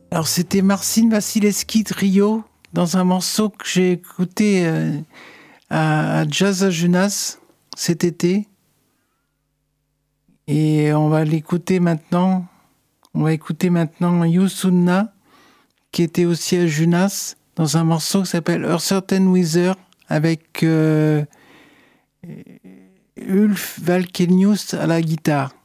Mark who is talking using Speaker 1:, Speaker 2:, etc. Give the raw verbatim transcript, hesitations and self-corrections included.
Speaker 1: Alors c'était Marcin Vasilevski Trio dans un morceau que j'ai écouté euh, à, à Jazz à Junas cet été. Et on va l'écouter maintenant. On va écouter maintenant Yusunna, qui était aussi à Junas, dans un morceau qui s'appelle A Certain Weather, avec euh, Ulf Valkenius à la guitare.